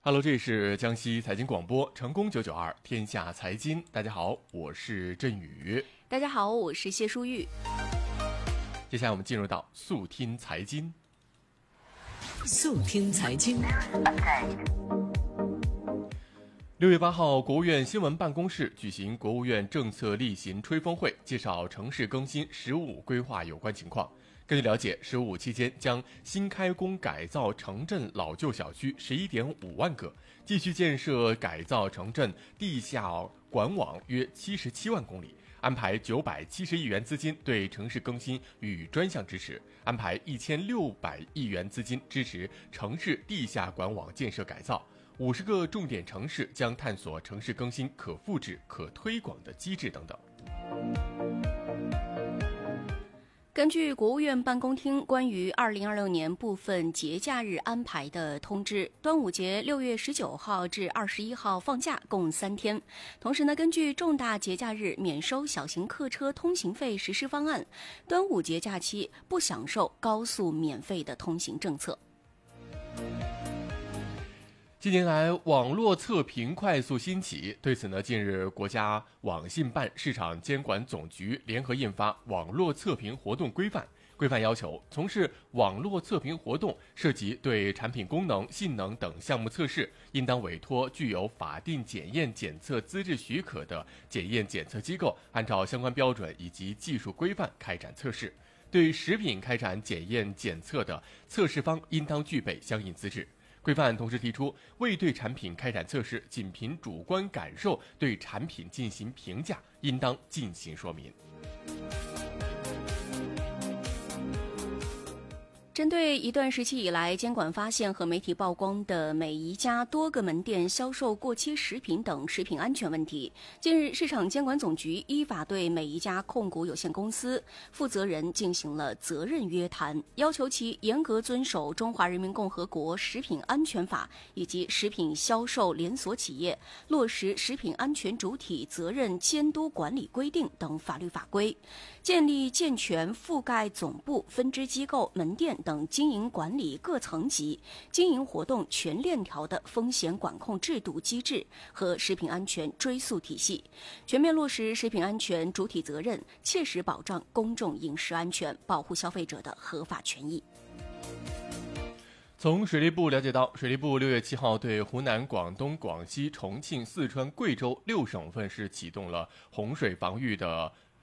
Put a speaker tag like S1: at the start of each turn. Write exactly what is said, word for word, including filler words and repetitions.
S1: Hello，这里是江西财经广播成功九九二天下财经，大家好，我是振宇。
S2: 大家好，我是谢淑玉。
S1: 接下来我们进入到速听财经。
S3: 速听财经。
S1: 六月八号，国务院新闻办公室举行国务院政策例行吹风会，介绍城市更新“十五”规划有关情况。根据了解，“十五”期间将新开工改造城镇老旧小区十一点五万个，继续建设改造城镇地下管网约七十七万公里，安排九百七十亿元资金对城市更新予以专项支持，安排一千六百亿元资金支持城市地下管网建设改造。五十个重点城市将探索城市更新可复制、可推广的机制等等。
S2: 根据国务院办公厅关于二零二六年部分节假日安排的通知，端午节六月十九号至二十一号放假，共三天。同时呢，根据重大节假日免收小型客车通行费实施方案，端午节假期不享受高速免费的通行政策。
S1: 近年来，网络测评快速兴起。对此呢，近日国家网信办市场监管总局联合印发《网络测评活动规范》，规范要求，从事网络测评活动涉及对产品功能、性能等项目测试，应当委托具有法定检验检测资质许可的检验检测机构，按照相关标准以及技术规范开展测试。对食品开展检验检测的测试方，应当具备相应资质。规范同时提出，未对产品开展测试，仅凭主观感受对产品进行评价，应当进行说明。
S2: 针对一段时期以来监管发现和媒体曝光的美宜佳多个门店销售过期食品等食品安全问题，近日市场监管总局依法对美宜佳控股有限公司负责人进行了责任约谈，要求其严格遵守《中华人民共和国食品安全法》以及食品销售连锁企业落实食品安全主体责任监督管理规定等法律法规，建立健全覆盖总部、分支机构、门店等经营管理各层级、经营活动全链条的风险管控制度机制和食品安全追溯体系，全面落实食品安全主体责任，切实保障公众饮食安全，保护消费者的合法权益。
S1: 从水利部了解到，水利部六月七号对湖南、广东、广西、重庆、四川、贵州六省份市启动了洪水防御的